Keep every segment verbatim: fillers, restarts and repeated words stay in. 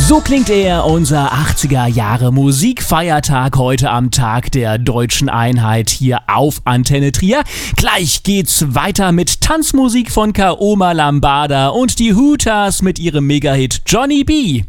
So klingt er, unser achtziger Jahre Musikfeiertag heute am Tag der Deutschen Einheit hier auf Antenne Trier. Gleich geht's weiter mit Tanzmusik von Kaoma Lambada und die Hooters mit ihrem Megahit Johnny B.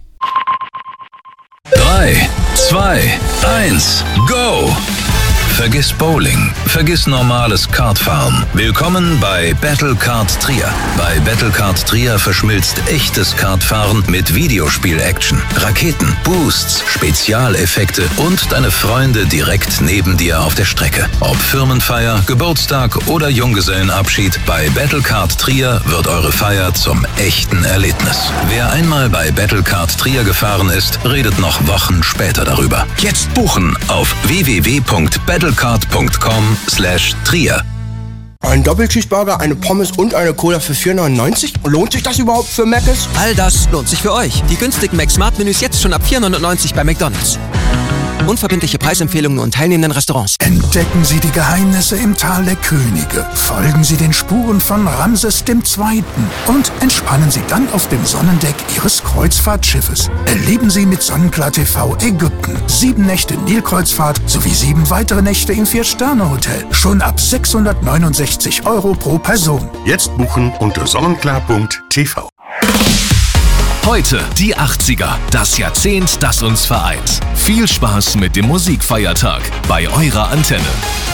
drei, zwei, eins, go! Vergiss Bowling, vergiss normales Kartfahren. Willkommen bei Battle Kart Trier. Bei Battle Kart Trier verschmilzt echtes Kartfahren mit Videospiel-Action, Raketen, Boosts, Spezialeffekte und deine Freunde direkt neben dir auf der Strecke. Ob Firmenfeier, Geburtstag oder Junggesellenabschied, bei Battle Kart Trier wird eure Feier zum echten Erlebnis. Wer einmal bei Battle Kart Trier gefahren ist, redet noch Wochen später darüber. Jetzt buchen auf w w w punkt battle kart punkt com slash trier. Ein Doppelcheeseburger, eine Pommes und eine Cola für vier neunundneunzig? Lohnt sich das überhaupt für Mc's? All das lohnt sich für euch. Die günstigen Mac-Smart-Menüs jetzt schon ab vier neunundneunzig bei McDonald's. Unverbindliche Preisempfehlungen und teilnehmenden Restaurants. Entdecken Sie die Geheimnisse im Tal der Könige. Folgen Sie den Spuren von Ramses der Zweite. Und entspannen Sie dann auf dem Sonnendeck Ihres Kreuzfahrtschiffes. Erleben Sie mit Sonnenklar T V Ägypten. Sieben Nächte Nilkreuzfahrt sowie sieben weitere Nächte im Vier-Sterne-Hotel. Schon ab sechshundertneunundsechzig Euro pro Person. Jetzt buchen unter sonnenklar punkt t v. Heute die achtziger, das Jahrzehnt, das uns vereint. Viel Spaß mit dem Musikfeiertag bei eurer Antenne.